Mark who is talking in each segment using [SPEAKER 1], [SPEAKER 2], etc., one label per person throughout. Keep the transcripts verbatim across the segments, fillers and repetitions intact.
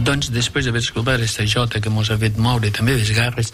[SPEAKER 1] Doncs, després d'haver escoltat aquesta jota que mos ha fet moure també les garres,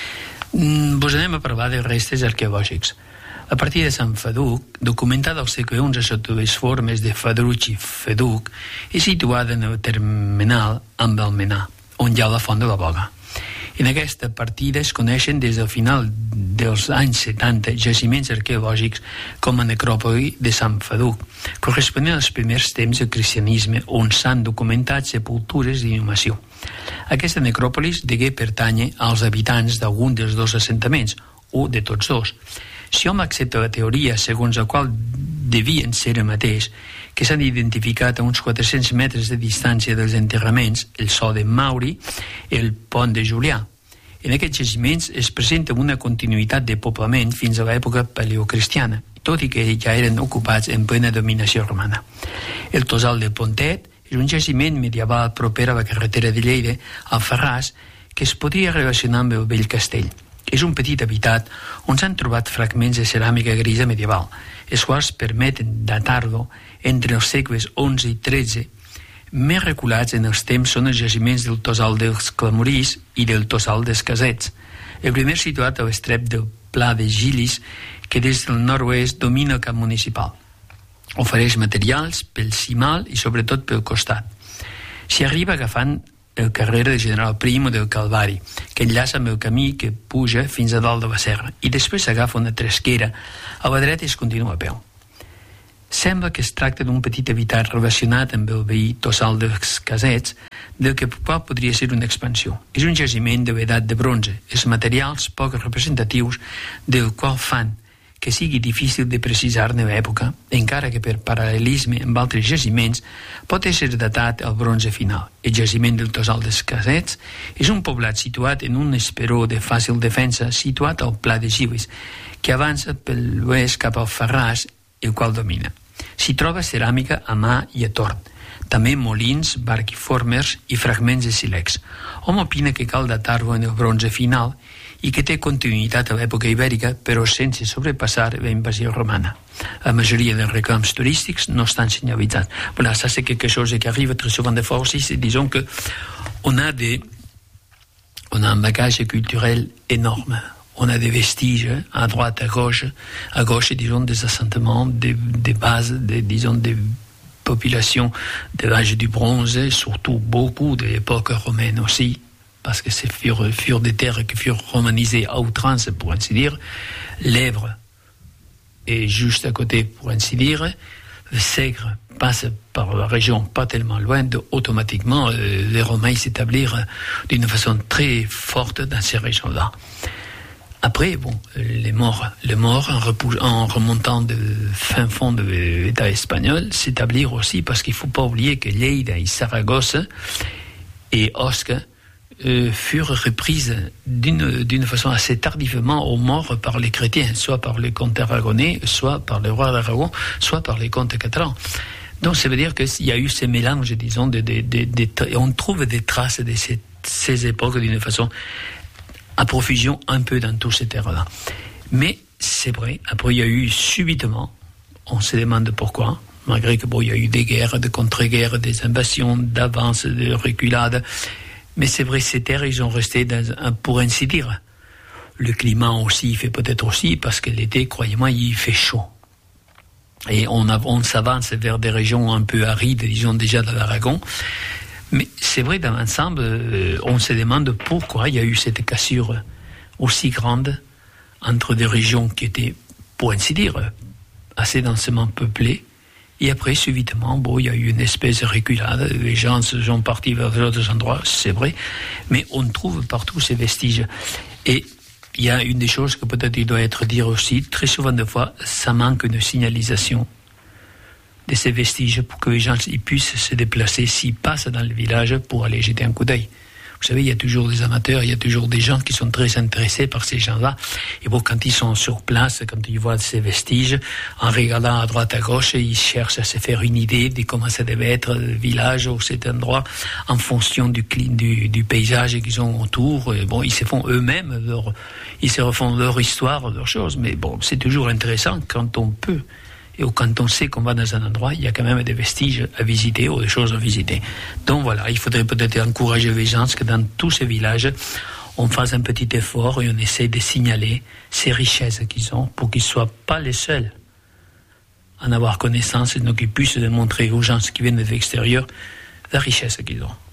[SPEAKER 1] vos anem a parlar de restes arqueològics. La partida de Sant Fèduc, documentada al segle onze sota les formes de Fadruig i Fèduc, és situada en el termenal amb Almenar, on hi ha la font de la Boga. En aquesta partida es coneixen des del final dels anys setanta jaciments arqueològics com a necròpoli de Sant Fèduc, corresponent als primers temps del cristianisme, on s'han documentat sepultures d'inhumació. Aquesta necròpolis degué pertànyer als habitants d'algun dels dos assentaments, o de tots dos. Si hom accepta la teoria segons la qual devien ser el mateix, que s'han identificat a uns quatre-cents metres de distància dels enterraments, el Sò de Mauri i el Pont de Julià. En aquests jaciments es presenta una continuïtat de poblament fins a l'època paleocristiana, tot i que ja eren ocupats en plena dominació romana. El Tossal de Pontet és un jaciment medieval proper a la carretera de Lleida, al Farràs, que es podria relacionar amb el vell castell. És un petit habitat on s'han trobat fragments de ceràmica grisa medieval, els quals permeten datar-lo entre els segles onze i tretze. Més reculats en els temps són els jaciments del Tossal dels Clamorís i del Tossal dels Casets. El primer situat a l'estrep del Pla de Gilis, que des del nord-oest domina el camp municipal. Ofereix materials pel cimal i sobretot pel costat. S'hi arriba agafant el carrer de General Prim o del Calvari, que enllaça amb el camí que puja fins a dalt de la serra, i després s'agafa una tresquera a la dreta i es continua a peu. Sembla que es tracta d'un petit habitat relacionat amb el veí Tossal dels Casets, del que qual podria ser una expansió. És un jaciment de l'edat de bronze, els materials poc representatius del qual fan que sigui difícil de precisar-ne l'època, encara que per paral·lelisme amb altres jaciments pot ser datat al bronze final. El jaciment del Tossal dels Casets és un poblat situat en un esperó de fàcil defensa situat al Pla de Gilis, que avança per l'oest cap al Farràs, el qual domina. S'hi troba ceràmica a mà i a torn, també molins, barquiformers i fragments de sílex. Hom opina que cal datar-lo en el bronze final i que té continuïtat a l'època ibèrica, però sense sobrepassar la invasió romana. La majoria dels reclams turístics no estan senyalitzats. Voilà, ça c'est quelque chose qui arrive très souvent de fois aussi, c'est disons que on a des on a un bagage culturel énorme. On a des vestiges à droite, à gauche, à gauche, disons, des assentements, des, des bases, des, disons, des populations de l'âge du bronze, surtout beaucoup de l'époque romaine aussi, parce que c'est furent, furent des terres qui furent romanisées à outrance, pour ainsi dire. L'Èvre est juste à côté, pour ainsi dire. Le Sègre passe par la région pas tellement loin, de, automatiquement, euh, les Romains s'établirent d'une façon très forte dans ces régions-là. Après, bon, les morts, les morts en, repou- en remontant de fin fond de l'État espagnol s'établirent aussi parce qu'il ne faut pas oublier que Lleida et Saragosse et Osca euh, furent reprises d'une, d'une façon assez tardivement aux morts par les chrétiens, soit par les comtes aragonais, soit par le roi d'Aragon, soit par les comtes catalans. Donc ça veut dire qu'il y a eu ces mélanges, disons, de, de, de, de, de, on trouve des traces de ces, ces époques d'une façon à profusion un peu dans tous ces terres-là. Mais c'est vrai, après il y a eu subitement, on se demande pourquoi, malgré que bon, il y a eu des guerres, des contre-guerres, des invasions, d'avance, de reculades, mais c'est vrai, ces terres, ils ont resté dans un, pour ainsi dire. Le climat aussi, il fait peut-être aussi, parce que l'été, croyez-moi, il fait chaud. Et on, a, on s'avance vers des régions un peu arides, disons déjà de l'Aragon. Mais c'est vrai, dans l'ensemble, euh, on se demande pourquoi il y a eu cette cassure aussi grande entre des régions qui étaient, pour ainsi dire, assez densément peuplées. Et après, subitement, bon, il y a eu une espèce de reculade. Les gens se sont partis vers d'autres endroits, c'est vrai. Mais on trouve partout ces vestiges. Et il y a une des choses que peut-être il doit être dit aussi, très souvent de fois, ça manque de signalisation de ces vestiges pour que les gens ils puissent se déplacer s'ils passent dans le village pour aller jeter un coup d'œil. Vous savez, il y a toujours des amateurs, il y a toujours des gens qui sont très intéressés par ces gens-là. Et bon, quand ils sont sur place, quand ils voient ces vestiges, en regardant à droite, à gauche, ils cherchent à se faire une idée de comment ça devait être le village ou cet endroit en fonction du, du, du paysage qu'ils ont autour. Et bon, ils se font eux-mêmes leur, ils se refont leur histoire, leurs choses. Mais bon, c'est toujours intéressant quand on peut Et quand on sait qu'on va dans un endroit, il y a quand même des vestiges à visiter ou des choses à visiter. Donc voilà, il faudrait peut-être encourager les gens que dans tous ces villages, on fasse un petit effort et on essaie de signaler ces richesses qu'ils ont pour qu'ils ne soient pas les seuls à en avoir connaissance et donc qu'ils puissent montrer aux gens qui viennent de l'extérieur la richesse qu'ils ont.